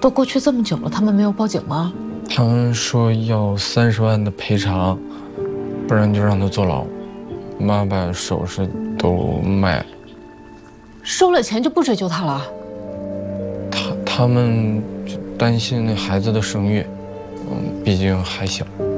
都过去这么久了，他们没有报警吗？ 他们说要30万的赔偿，不然就让他坐牢。妈把首饰都卖了。 收了钱就不追究他了？ 他们就担心那孩子的声誉，毕竟还小。